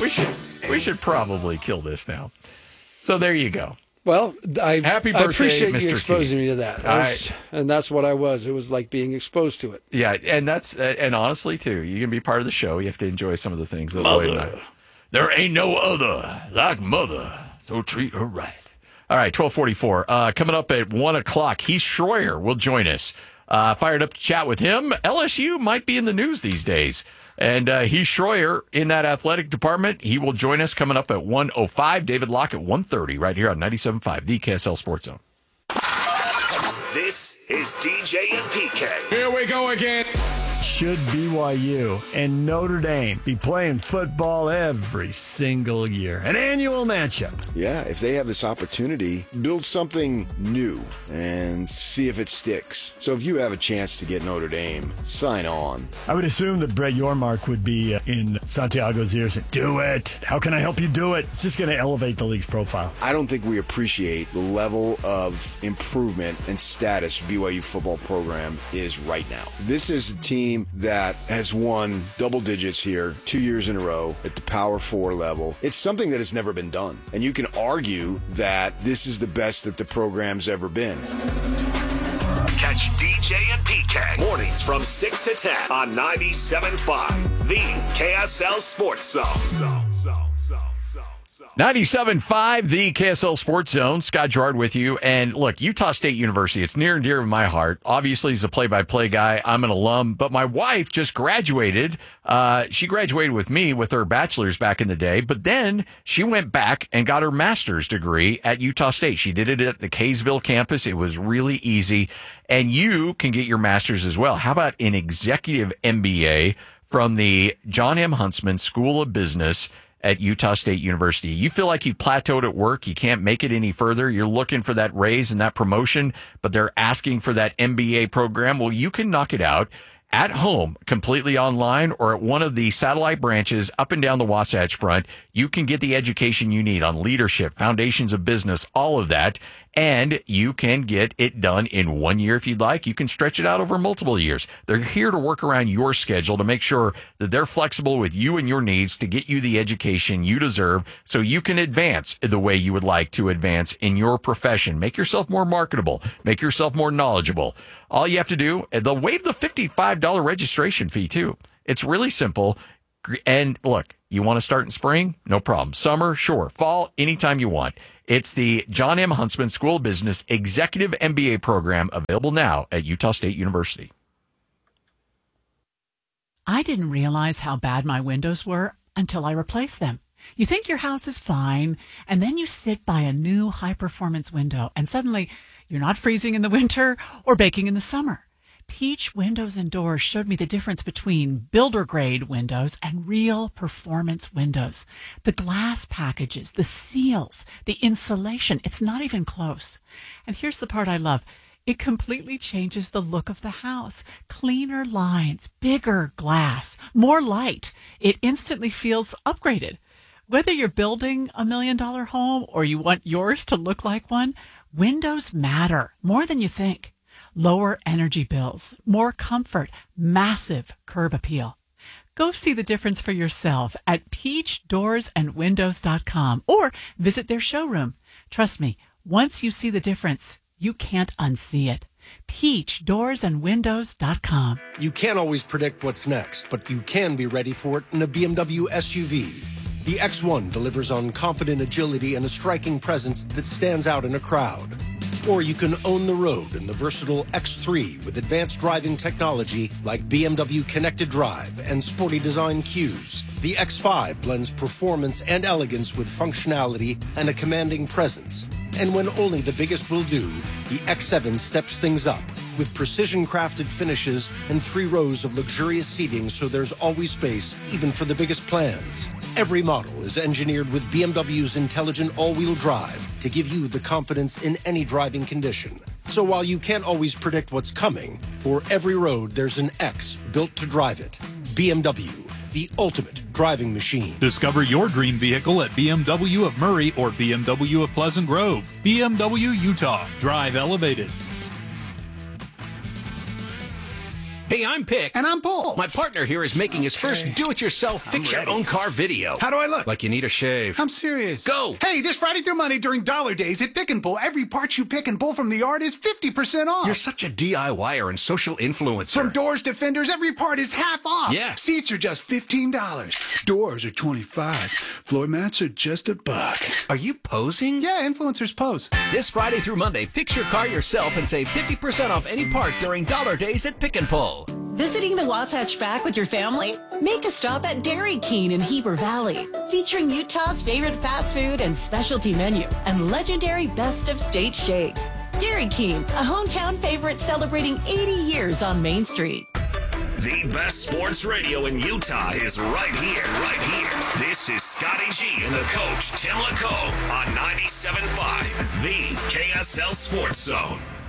We should probably kill this now. So there you go. Well, Happy birthday, I appreciate Mr. you exposing T. me to that. And that's what I was. It was like being exposed to it. Yeah, and honestly, too, you can be part of the show. You have to enjoy some of the things. Mother. There ain't no other like mother, so treat her right. All right, 12:44. Coming up at 1 o'clock, Heath Schroyer will join us. Fired up to chat with him. LSU might be in the news these days. And Heath Schroyer in that athletic department, he will join us coming up at 1:05. David Locke at 1:30 right here on 97.5, the KSL Sports Zone. This is DJ and PK. Here we go again. Should BYU and Notre Dame be playing football every single year? An annual matchup. Yeah, if they have this opportunity, build something new and see if it sticks. So if you have a chance to get Notre Dame, sign on. I would assume that Brett Yormark would be in Santiago's ears and do it. How can I help you do it? It's just going to elevate the league's profile. I don't think we appreciate the level of improvement and status BYU football program is right now. This is a team that has won double digits here 2 years in a row at the Power 4 level. It's something that has never been done. And you can argue that this is the best that the program's ever been. Catch DJ and PK mornings from 6 to 10 on 97.5, the KSL Sports Zone. 97.5, the KSL Sports Zone. Scott Gerard with you. And look, Utah State University, it's near and dear to my heart. Obviously, he's a play-by-play guy. I'm an alum. But my wife just graduated. She graduated with me with her bachelor's back in the day. But then she went back and got her master's degree at Utah State. She did it at the Kaysville campus. It was really easy. And you can get your master's as well. How about an executive MBA from the John M. Huntsman School of Business at Utah State University? You feel like you've plateaued at work, you can't make it any further, you're looking for that raise and that promotion, but they're asking for that MBA program. Well, you can knock it out at home, completely online, or at one of the satellite branches up and down the Wasatch Front. You can get the education you need on leadership, foundations of business, all of that. And you can get it done in 1 year if you'd like. You can stretch it out over multiple years. They're here to work around your schedule to make sure that they're flexible with you and your needs to get you the education you deserve so you can advance the way you would like to advance in your profession. Make yourself more marketable. Make yourself more knowledgeable. All you have to do, they'll waive the $55 registration fee too. It's really simple. And look, you want to start in spring? No problem. Summer? Sure. Fall? Anytime you want. It's the John M. Huntsman School of Business Executive MBA program, available now at Utah State University. I didn't realize how bad my windows were until I replaced them. You think your house is fine, and then you sit by a new high-performance window, and suddenly you're not freezing in the winter or baking in the summer. Peach Windows and Doors showed me the difference between builder-grade windows and real performance windows. The glass packages, the seals, the insulation, it's not even close. And here's the part I love. It completely changes the look of the house. Cleaner lines, bigger glass, more light. It instantly feels upgraded. Whether you're building $1 million home or you want yours to look like one, windows matter more than you think. Lower energy bills, more comfort, massive curb appeal. Go see the difference for yourself at peachdoorsandwindows.com or visit their showroom. Trust me, once you see the difference, you can't unsee it. peachdoorsandwindows.com. You can't always predict what's next, but you can be ready for it in a BMW SUV. The X1 delivers on confident agility and a striking presence that stands out in a crowd. Or you can own the road in the versatile X3 with advanced driving technology like BMW Connected Drive and sporty design cues. The X5 blends performance and elegance with functionality and a commanding presence. And when only the biggest will do, the X7 steps things up with precision-crafted finishes and 3 rows of luxurious seating so there's always space even for the biggest plans. Every model is engineered with BMW's intelligent all-wheel drive to give you the confidence in any driving condition. So while you can't always predict what's coming, for every road there's an X built to drive it. BMW, the ultimate driving machine. Discover your dream vehicle at BMW of Murray or BMW of Pleasant Grove. BMW Utah. Drive elevated. Hey, I'm Pick. And I'm Paul. My partner here is making his first do-it-yourself fix-your-own-car video. How do I look? Like you need a shave. I'm serious. Go! Hey, this Friday through Monday during Dollar Days at Pick and Pull, every part you pick and pull from the yard is 50% off. You're such a DIYer and social influencer. From doors to fenders, every part is half off. Yeah. Seats are just $15. Doors are $25. Floor mats are just $1. Are you posing? Yeah, influencers pose. This Friday through Monday, fix your car yourself and save 50% off any part during Dollar Days at Pick and Pull. Visiting the Wasatch Back with your family? Make a stop at Dairy King in Heber Valley, featuring Utah's favorite fast food and specialty menu and legendary best of state shakes. Dairy King, a hometown favorite celebrating 80 years on Main Street. The best sports radio in Utah is right here, right here. This is Scotty G and the coach, Tim LaComb, on 97.5, the KSL Sports Zone.